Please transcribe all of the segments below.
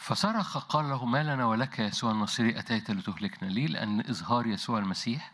فصرخ قال له: ما لنا ولك يا يسوع الناصري، أتيت لتهلكنا؟ ليه؟ لأن إظهار يسوع المسيح،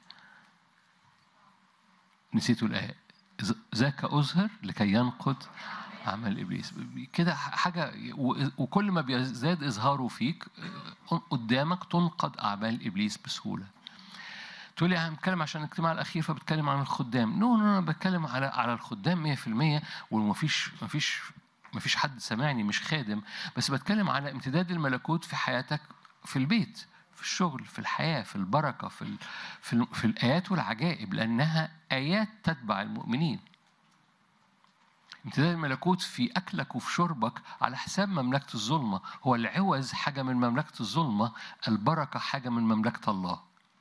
نسيتوا الآية، ذاك أظهر لكي ينقض أعمال إبليس. كده حاجة، وكل ما بيزداد إظهاره فيك قدامك تنقض أعمال إبليس بسهولة. تقول لي أنا بتكلم عشان الاجتماع الأخير فبتكلم عن الخدام. نو أنا بتكلم على الخدام 100%، ومفيش حد سامعني مش خادم، بس بتكلم على امتداد الملكوت في حياتك، في البيت، في الشغل، في الحياة، في البركة، في الآيات والعجائب، لأنها آيات تتبع المؤمنين. امتداد الملكوت في أكلك وفي شربك على حساب مملكة الظلمة. هو العوز حاجة من مملكة الظلمة، البركة حاجة من مملكة الله.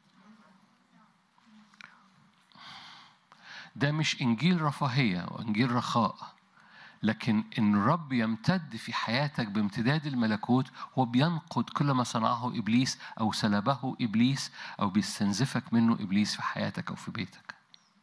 ده مش إنجيل رفاهية وإنجيل رخاء، لكن إن الرب يمتد في حياتك بامتداد الملكوت، هو بينقض كل ما صنعه إبليس أو سلبه إبليس أو بيستنزفك منه إبليس في حياتك أو في بيتك.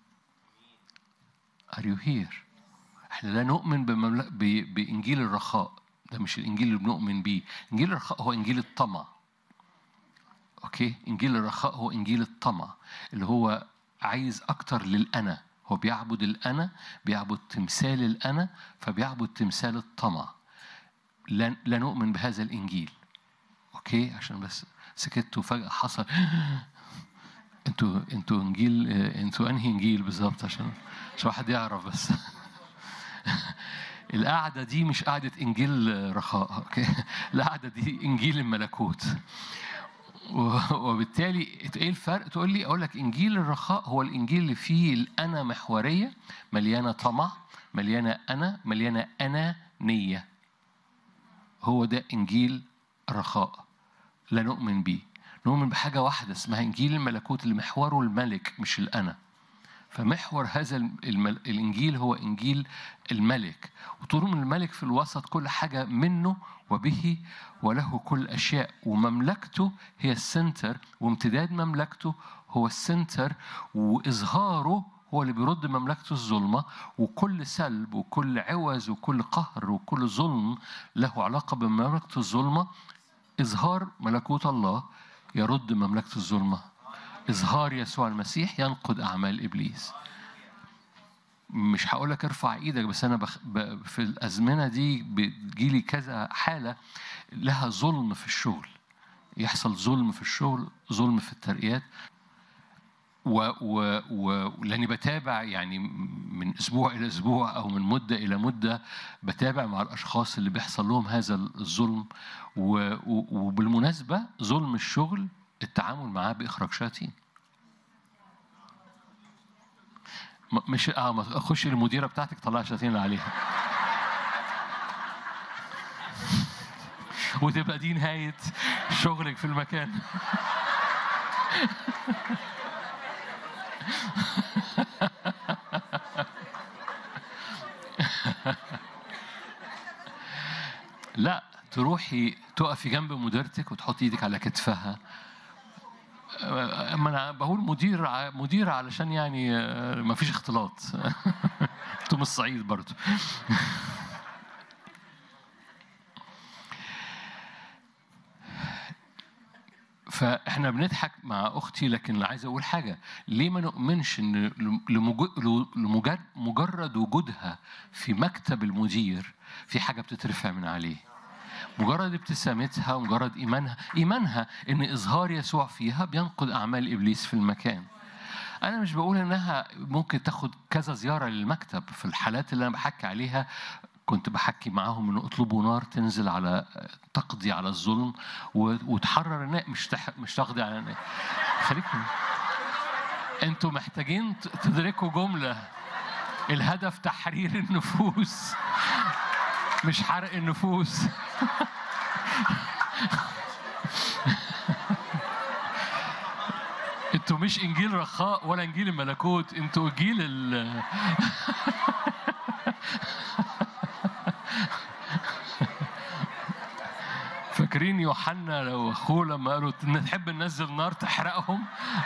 Are you here؟ احنا لا نؤمن بإنجيل الرخاء، ده مش الإنجيل اللي بنؤمن بيه. إنجيل الرخاء هو إنجيل الطمع. أوكي؟ إنجيل الرخاء هو إنجيل الطمع، اللي هو عايز أكتر للأنا. هو بيعبد الأنا، بيعبد تمثال الأنا، فبيعبد تمثال الطمع. لا نؤمن بهذا الإنجيل. أوكي؟ عشان بس سكتوا فجأة حصل انتوا إنجيل، انتوا أنهي إنجيل بالظبط؟ عشان واحد يعرف بس. القعدة دي مش قعدة إنجيل رخاء، أوكي؟ القعدة دي إنجيل الملكوت. وبالتالي إيه الفرق؟ تقول لي أقول لك إنجيل الرخاء هو الإنجيل اللي فيه الأنا محورية، مليانة طمع، مليانة أنانية. هو ده إنجيل الرخاء. لا نؤمن بيه. نؤمن بحاجة واحدة اسمها إنجيل الملكوت اللي محوره الملك مش الأنا. فمحور هذا الإنجيل هو إنجيل الملك، وطول من الملك في الوسط، كل حاجة منه وبه وله كل أشياء، ومملكته هي السنتر، وامتداد مملكته هو السنتر، وإظهاره هو اللي بيرد مملكته الظلمة. وكل سلب وكل عوز وكل قهر وكل ظلم له علاقة بمملكة الظلمة. إظهار ملكوت الله يرد مملكة الظلمة. إظهار يسوع المسيح ينقض أعمال إبليس. مش هقولك ارفع إيدك، بس أنا في الأزمنة دي بتجيلي كذا حالة لها ظلم في الشغل. يحصل ظلم في الشغل، ظلم في الترقيات، ولاني بتابع يعني من أسبوع إلى أسبوع أو من مدة إلى مدة، بتابع مع الأشخاص اللي بيحصل لهم هذا الظلم. وبالمناسبة ظلم الشغل التعامل معاه بإخراج شياطين. مش ما اخش المديره بتاعتك طلع شياطين اللي عليها وتبقى دي نهايه شغلك في المكان. لا، تروحي تقفي جنب مديرتك وتحطي ايدك على كتفها. اما انا بقول مدير علشان يعني ما فيش اختلاط. انتم من الصعيد برضو. فاحنا بنضحك مع اختي، لكن عايز اقول حاجه. ليه ما نؤمنش ان مجرد وجودها في مكتب المدير في حاجه بتترفع من عليه؟ مجرد ابتسامتها ومجرد إيمانها إن إظهار يسوع فيها بينقض أعمال إبليس في المكان. أنا مش بقول إنها ممكن تاخد كذا زيارة للمكتب. في الحالات اللي أنا بحكي عليها كنت بحكي معاهم إنه اطلبوا نار تنزل على تقضي على الظلم وتحرر الناس، مش تقضي على الناس. خليكم أنتوا محتاجين تدركوا جملة: الهدف تحرير النفوس مش حرق النفوس. انتوا مش انجيل رخاء ولا انجيل الملكوت، انتوا انجيل فاكرين يوحنا لو اخوه لما قالوا نحب ننزل نار تحرقهم؟